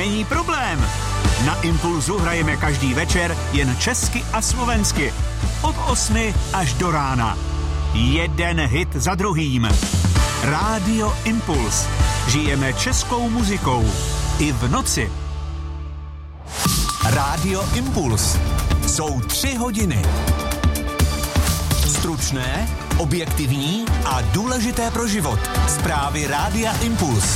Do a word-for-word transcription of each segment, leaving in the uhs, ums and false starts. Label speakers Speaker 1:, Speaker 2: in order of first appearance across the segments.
Speaker 1: není problém. Na Impulzu hrajeme každý večer jen česky a slovensky. Od osmi až do rána. Jeden hit za druhým. Rádio Impuls. Žijeme českou muzikou. I v noci.
Speaker 2: Rádio Impuls. Jsou tři hodiny. Stručné, objektivní a důležité pro život. Zprávy Rádia Impuls.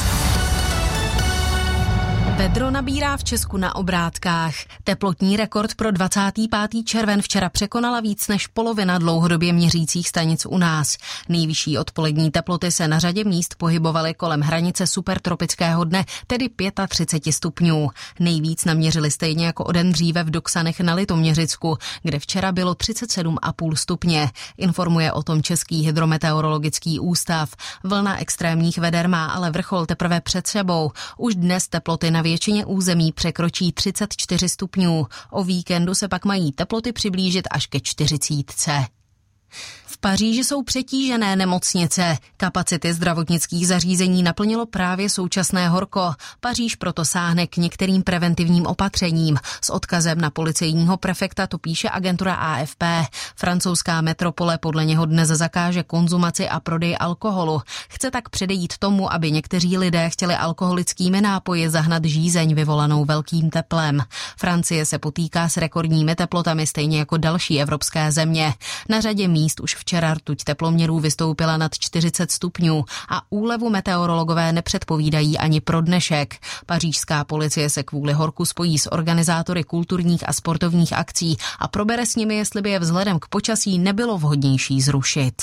Speaker 3: Vedro nabírá v Česku na obrátkách. Teplotní rekord pro dvacátého pátého červen včera překonala víc než polovina dlouhodobě měřících stanic u nás. Nejvyšší odpolední teploty se na řadě míst pohybovaly kolem hranice supertropického dne, tedy třicet pět stupňů. Nejvíc naměřili stejně jako o den dříve v Doksanech na Litoměřicku, kde včera bylo třicet sedm celá pět stupně. Informuje o tom Český hydrometeorologický ústav. Vlna extrémních veder má ale vrchol teprve před sebou. Už dnes teploty na většině území překročí třicet čtyři stupňů. O víkendu se pak mají teploty přiblížit až ke čtyřicítce. V Paříži jsou přetížené nemocnice. Kapacity zdravotnických zařízení naplnilo právě současné horko. Paříž proto sáhne k některým preventivním opatřením. S odkazem na policejního prefekta to píše agentura A F P. Francouzská metropole podle něho dnes zakáže konzumaci a prodej alkoholu. Chce tak předejít tomu, aby někteří lidé chtěli alkoholickými nápoji zahnat žízeň vyvolanou velkým teplem. Francie se potýká s rekordními teplotami stejně jako další evropské země. Na řadě míst už včera rtuť teploměrů vystoupila nad čtyřicet stupňů a úlevu meteorologové nepředpovídají ani pro dnešek. Pařížská policie se kvůli horku spojí s organizátory kulturních a sportovních akcí a probere s nimi, jestli by je vzhledem k počasí nebylo vhodnější zrušit.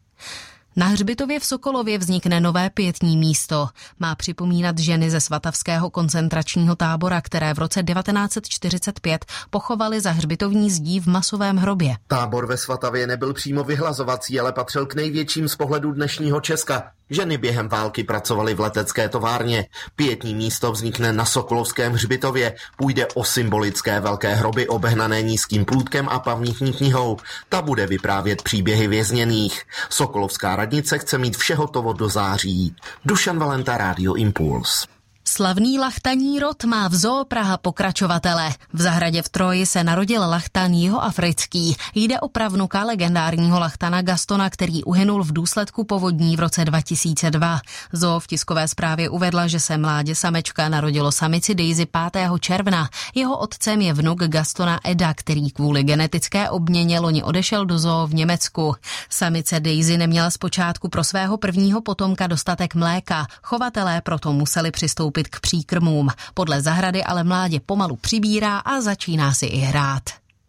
Speaker 3: Na hřbitově v Sokolově vznikne nové pietní místo. Má připomínat ženy ze svatavského koncentračního tábora, které v roce devatenáct set čtyřicet pět pochovali za hřbitovní zdí v masovém hrobě.
Speaker 4: Tábor ve Svatavě nebyl přímo vyhlazovací, ale patřil k největším z pohledu dnešního Česka. Ženy během války pracovaly v letecké továrně. Pietní místo vznikne na Sokolovském hřbitově. Půjde o symbolické velké hroby obehnané nízkým plůtkem a pamětní knihou. Ta bude vyprávět příběhy vězněných. Sokolovská radnice chce mít vše hotovo do září. Dušan Valenta, Rádio Impuls.
Speaker 3: Slavný lachtaní rod má v Zoo Praha pokračovatele. V zahradě v Troji se narodil lachtan jihoafrický. Jde o pravnuka legendárního lachtana Gastona, který uhynul v důsledku povodní v roce dva tisíce dva. Zoo v tiskové zprávě uvedla, že se mládě samečka narodilo samici Daisy pátého června. Jeho otcem je vnuk Gastona Eda, který kvůli genetické obměně loni odešel do zoo v Německu. Samice Daisy neměla zpočátku pro svého prvního potomka dostatek mléka. Chovatelé proto museli přistoupit k příkrmům. Podle zahrady ale mládě pomalu přibírá a začíná si i hrát.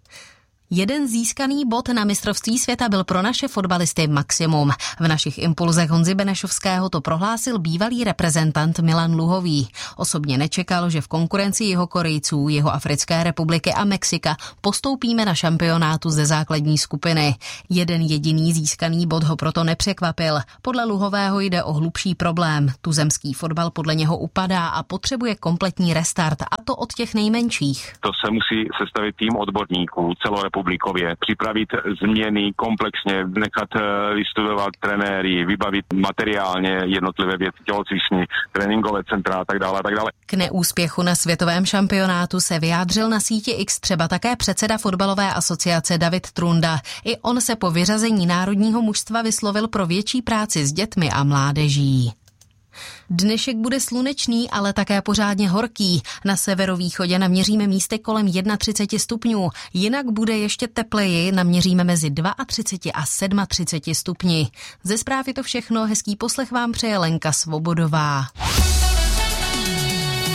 Speaker 3: Jeden získaný bod na mistrovství světa byl pro naše fotbalisty maximum. V našich impulzech Honzy Benešovského to prohlásil bývalý reprezentant Milan Luhový. Osobně nečekal, že v konkurenci Jihokorejců, Jihoafrické republiky a Mexika postoupíme na šampionátu ze základní skupiny. Jeden jediný získaný bod ho proto nepřekvapil. Podle Luhového jde o hlubší problém. Tuzemský fotbal podle něho upadá a potřebuje kompletní restart, a to od těch nejmenších.
Speaker 5: To se musí sestavit tým odborníků celorepublikově, připravit změny komplexně, nechat vystudovat trenéry, vybavit materiálně jednotlivé věci, tělocvičny, tréninkové centra a tak dále a tak dále.
Speaker 3: K neúspěchu na světovém šampionátu se vyjádřil na síti X třeba také předseda fotbalové asociace David Trunda. I on se po vyřazení národního mužstva vyslovil pro větší práci s dětmi a mládeží. Dnešek bude slunečný, ale také pořádně horký. Na severovýchodě naměříme místy kolem třicet jedna stupňů. Jinak bude ještě tepleji, naměříme mezi třicet dva a třicet sedm stupni. Ze zprávy je to všechno, hezký poslech vám přeje Lenka Svobodová.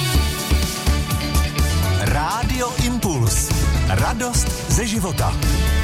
Speaker 2: Rádio Impuls. Radost ze života.